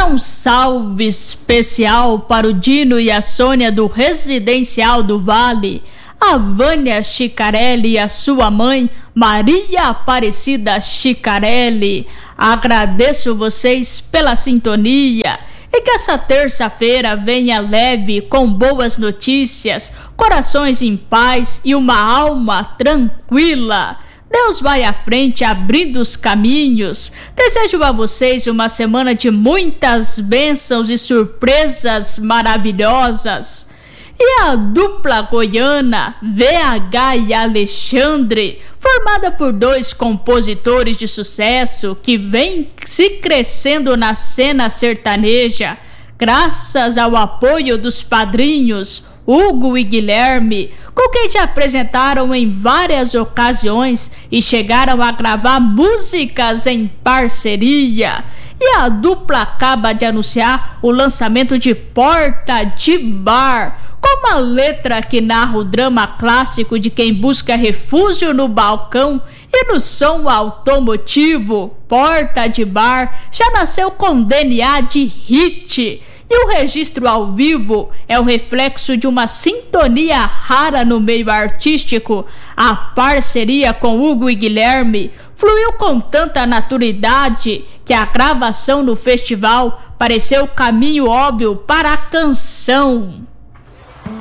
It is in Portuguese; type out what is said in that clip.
Manda um salve especial para o Dino e a Sônia do Residencial do Vale, a Vânia Chicarelli e a sua mãe, Maria Aparecida Chicarelli. Agradeço vocês pela sintonia e que essa terça-feira venha leve, com boas notícias, corações em paz e uma alma tranquila. Deus vai à frente abrindo os caminhos. Desejo a vocês uma semana de muitas bênçãos e surpresas maravilhosas. E a dupla goiana VH e Alexandre, formada por dois compositores de sucesso que vem se crescendo na cena sertaneja, graças ao apoio dos padrinhos Hugo e Guilherme, com quem se apresentaram em várias ocasiões e chegaram a gravar músicas em parceria. E a dupla acaba de anunciar o lançamento de Porta de Bar, com uma letra que narra o drama clássico de quem busca refúgio no balcão, e no som automotivo. Porta de Bar já nasceu com DNA de hit. E o registro ao vivo é o reflexo de uma sintonia rara no meio artístico. A parceria com Hugo e Guilherme fluiu com tanta naturalidade que a gravação no festival pareceu o caminho óbvio para a canção.